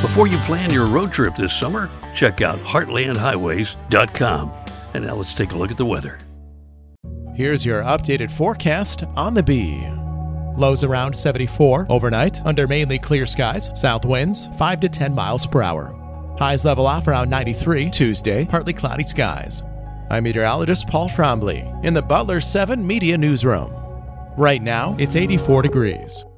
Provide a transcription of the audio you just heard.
Before you plan your road trip this summer, check out heartlandhighways.com. And now let's take a look at the weather. Here's your updated forecast on the Bee. Lows around 74 overnight under mainly clear skies. South winds 5 to 10 miles per hour. Highs level off around 93 Tuesday, partly cloudy skies. I'm meteorologist Paul Trombley in the Butler 7 Media Newsroom. Right now, it's 84 degrees.